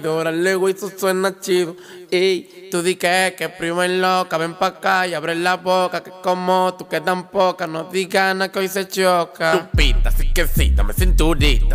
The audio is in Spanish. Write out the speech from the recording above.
Órale, güey, eso suena chido. Ey, tú di que primo en loca, ven pa' acá y abre la boca. Que como tú que tan poca, no digas nada que hoy se choca. Tupita, así que sí, dame cinturita.